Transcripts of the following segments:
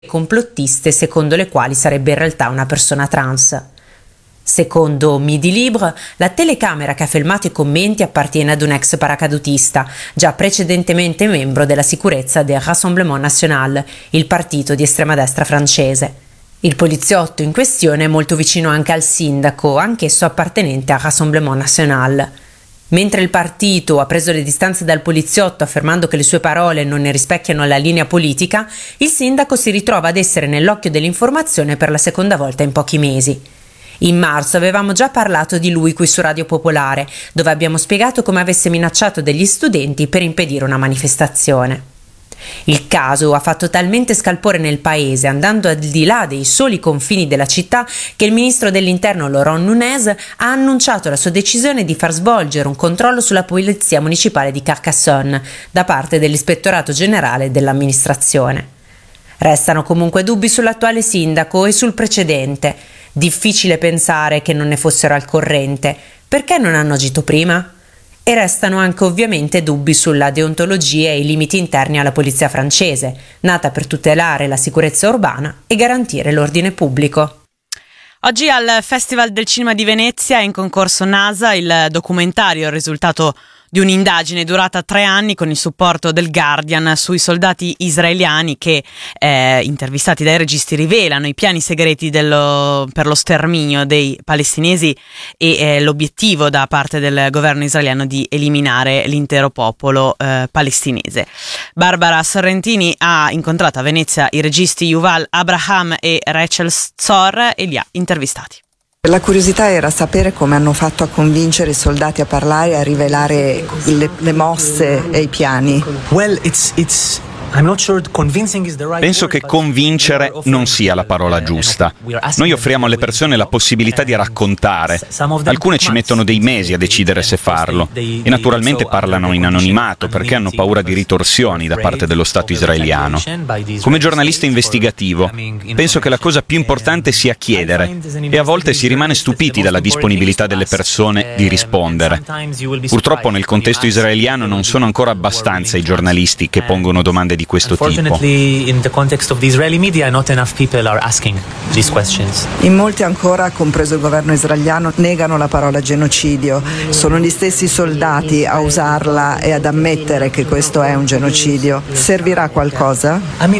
complottiste secondo le quali sarebbe in realtà una persona trans. Secondo Midi Libre, la telecamera che ha filmato i commenti appartiene ad un ex paracadutista, già precedentemente membro della sicurezza del Rassemblement National, il partito di estrema destra francese. Il poliziotto in questione è molto vicino anche al sindaco, anch'esso appartenente al Rassemblement National. Mentre il partito ha preso le distanze dal poliziotto affermando che le sue parole non ne rispecchiano la linea politica, il sindaco si ritrova ad essere nell'occhio dell'informazione per la seconda volta in pochi mesi. In marzo avevamo già parlato di lui qui su Radio Popolare, dove abbiamo spiegato come avesse minacciato degli studenti per impedire una manifestazione. Il caso ha fatto talmente scalpore nel paese, andando al di là dei soli confini della città, che il ministro dell'Interno Laurent Nunez ha annunciato la sua decisione di far svolgere un controllo sulla polizia municipale di Carcassonne da parte dell'Ispettorato Generale dell'Amministrazione. Restano comunque dubbi sull'attuale sindaco e sul precedente. Difficile pensare che non ne fossero al corrente. Perché non hanno agito prima? E restano anche ovviamente dubbi sulla deontologia e i limiti interni alla polizia francese, nata per tutelare la sicurezza urbana e garantire l'ordine pubblico. Oggi al Festival del Cinema di Venezia è in concorso NASA il documentario, il risultato di un'indagine durata 3 anni con il supporto del Guardian sui soldati israeliani che, intervistati dai registi, rivelano i piani segreti per lo sterminio dei palestinesi e l'obiettivo da parte del governo israeliano di eliminare l'intero popolo palestinese. Barbara Sorrentini ha incontrato a Venezia i registi Yuval Abraham e Rachel Zor e li ha intervistati. La curiosità era sapere come hanno fatto a convincere i soldati a parlare e a rivelare le mosse e i piani. Penso che convincere non sia la parola giusta. Noi offriamo alle persone la possibilità di raccontare. Alcune ci mettono dei mesi a decidere se farlo e naturalmente parlano in anonimato perché hanno paura di ritorsioni da parte dello Stato israeliano. Come giornalista investigativo, penso che la cosa più importante sia chiedere e a volte si rimane stupiti dalla disponibilità delle persone di rispondere. Purtroppo nel contesto israeliano non sono ancora abbastanza i giornalisti che pongono domande di questo tipo. In molti ancora, compreso il governo israeliano, negano la parola genocidio. Sono gli stessi soldati a usarla e ad ammettere che questo è un genocidio. Servirà a qualcosa?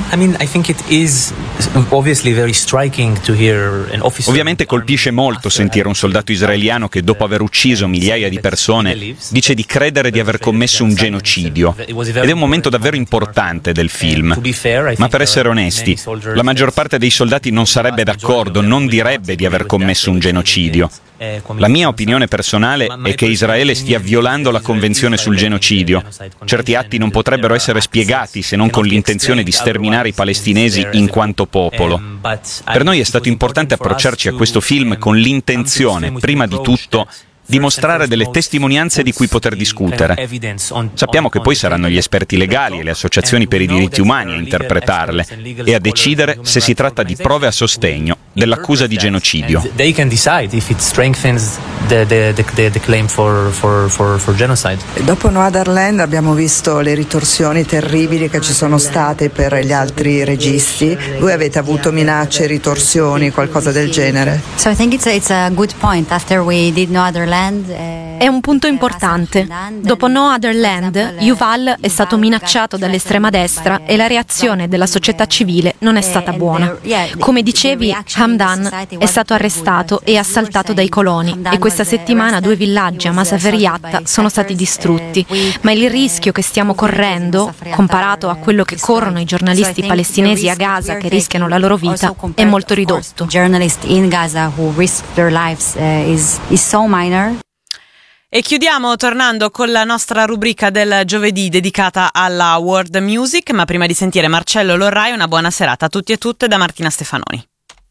Ovviamente colpisce molto sentire un soldato israeliano che dopo aver ucciso migliaia di persone dice di credere di aver commesso un genocidio. Ed è un momento davvero importante del film. Ma per essere onesti, la maggior parte dei soldati non sarebbe d'accordo, non direbbe di aver commesso un genocidio. La mia opinione personale è che Israele stia violando la Convenzione sul genocidio. Certi atti non potrebbero essere spiegati se non con l'intenzione di sterminare i palestinesi in quanto popolo. Per noi è stato importante approcciarci a questo film con l'intenzione, prima di tutto, di mostrare delle testimonianze di cui poter discutere. Sappiamo che poi saranno gli esperti legali e le associazioni per i diritti umani a interpretarle e a decidere se si tratta di prove a sostegno dell'accusa di genocidio. Dopo Noaderland abbiamo visto le ritorsioni terribili che ci sono state per gli altri registi. Voi avete avuto minacce, ritorsioni, qualcosa del genere? So I think it's a good point. After we did Noaderland, è un punto importante. Dopo No Other Land, Yuval è stato minacciato dall'estrema destra e la reazione della società civile non è stata buona. Come dicevi, Hamdan è stato arrestato e assaltato dai coloni e questa settimana 2 villaggi a Masafer Yatta sono stati distrutti. Ma il rischio che stiamo correndo, comparato a quello che corrono i giornalisti palestinesi a Gaza che rischiano la loro vita, è molto ridotto. E chiudiamo tornando con la nostra rubrica del giovedì dedicata alla world music, ma prima di sentire Marcello Lorrai, una buona serata a tutti e tutte da Martina Stefanoni.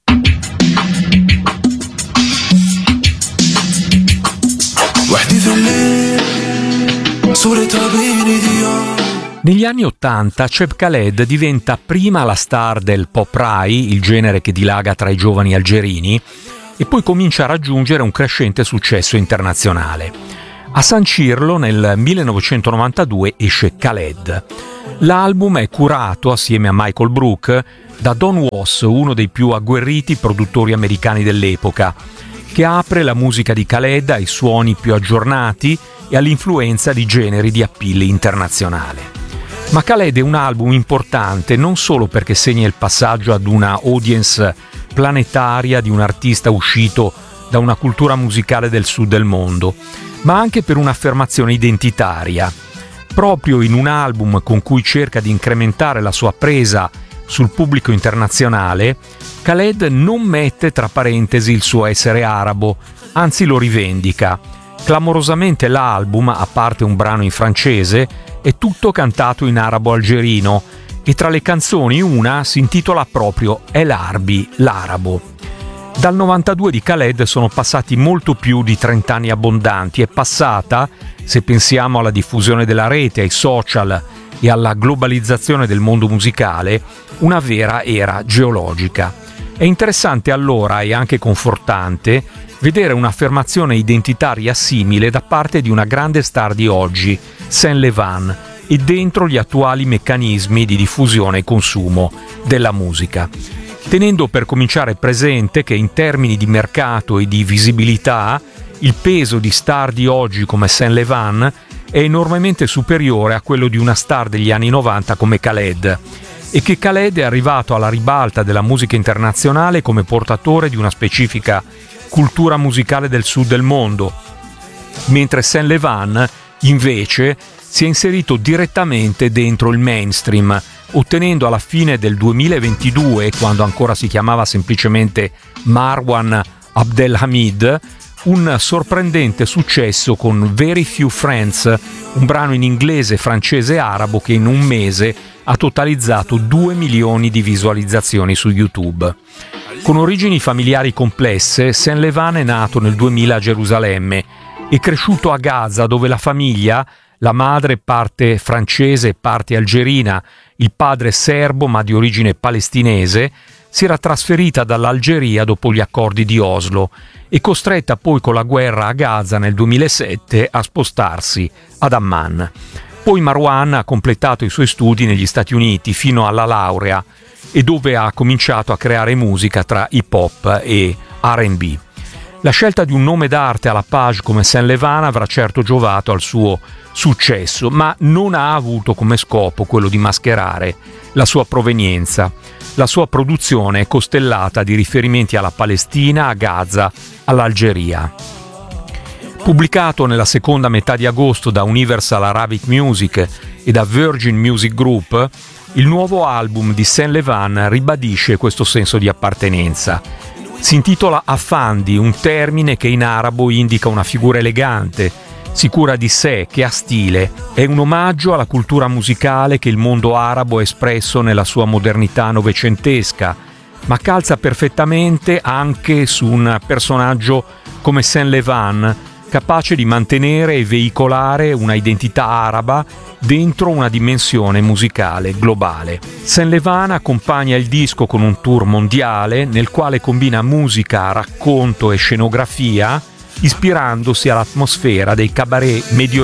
Negli anni '80 Cheb Khaled diventa prima la star del pop Rai, il genere che dilaga tra i giovani algerini, e poi comincia a raggiungere un crescente successo internazionale. A sancirlo nel 1992 esce Khaled. L'album è curato, assieme a Michael Brook, da Don Was, uno dei più agguerriti produttori americani dell'epoca, che apre la musica di Khaled ai suoni più aggiornati e all'influenza di generi di appeal internazionale. Ma Khaled è un album importante non solo perché segna il passaggio ad una audience planetaria di un artista uscito da una cultura musicale del sud del mondo, ma anche per un'affermazione identitaria. Proprio in un album con cui cerca di incrementare la sua presa sul pubblico internazionale, Khaled non mette tra parentesi il suo essere arabo, anzi lo rivendica. Clamorosamente l'album, a parte un brano in francese, è tutto cantato in arabo algerino e tra le canzoni una si intitola proprio El Arbi, l'arabo. Dal 92 di Khaled sono passati molto più di 30 anni abbondanti. È passata, se pensiamo alla diffusione della rete, ai social e alla globalizzazione del mondo musicale, una vera era geologica. È interessante allora e anche confortante vedere un'affermazione identitaria simile da parte di una grande star di oggi, Saint Levan, e dentro gli attuali meccanismi di diffusione e consumo della musica. Tenendo per cominciare presente che in termini di mercato e di visibilità il peso di star di oggi come Saint Levan è enormemente superiore a quello di una star degli anni 90 come Khaled, e che Khaled è arrivato alla ribalta della musica internazionale come portatore di una specifica cultura musicale del sud del mondo, mentre Saint Levan invece si è inserito direttamente dentro il mainstream, ottenendo alla fine del 2022, quando ancora si chiamava semplicemente Marwan Abdelhamid, un sorprendente successo con Very Few Friends, un brano in inglese, francese e arabo che in un mese ha totalizzato 2 milioni di visualizzazioni su YouTube. Con origini familiari complesse, Saint Levan è nato nel 2000 a Gerusalemme e cresciuto a Gaza, dove la famiglia, la madre parte francese e parte algerina, il padre serbo ma di origine palestinese, si era trasferita dall'Algeria dopo gli accordi di Oslo e costretta poi con la guerra a Gaza nel 2007 a spostarsi ad Amman. Poi Marwan ha completato i suoi studi negli Stati Uniti fino alla laurea e dove ha cominciato a creare musica tra hip hop e R&B. La scelta di un nome d'arte alla page come Saint Levan avrà certo giovato al suo successo, ma non ha avuto come scopo quello di mascherare la sua provenienza. La sua produzione è costellata di riferimenti alla Palestina, a Gaza, all'Algeria. Pubblicato nella seconda metà di agosto da Universal Arabic Music e da Virgin Music Group, il nuovo album di Saint Levan ribadisce questo senso di appartenenza. Si intitola Affandi, un termine che in arabo indica una figura elegante, sicura di sé, che ha stile. È un omaggio alla cultura musicale che il mondo arabo ha espresso nella sua modernità novecentesca, ma calza perfettamente anche su un personaggio come Saint Levan, capace di mantenere e veicolare una identità araba dentro una dimensione musicale globale. Saint Levan accompagna il disco con un tour mondiale nel quale combina musica, racconto e scenografia, ispirandosi all'atmosfera dei cabaret medio